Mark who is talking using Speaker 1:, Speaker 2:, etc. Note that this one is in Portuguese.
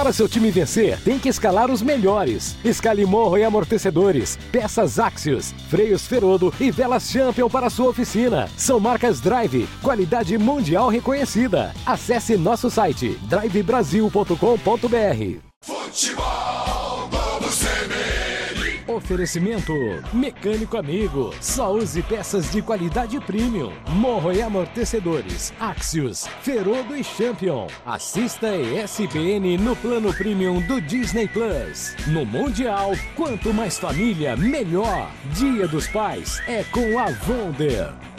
Speaker 1: Para seu time vencer, tem que escalar os melhores. Escale morro e amortecedores, peças Axios, freios Ferodo e velas Champion para sua oficina. São marcas Drive, qualidade mundial reconhecida. Acesse nosso site drivebrasil.com.br.
Speaker 2: Futebol Novo CBN.
Speaker 1: Oferecimento Mecânico Amigo. Só use peças de qualidade premium. Morro e amortecedores, Axios, Ferodo e Champion. Assista ESPN no plano premium do Disney Plus. No Mundial, quanto mais família, melhor. Dia dos Pais é com a Wonder.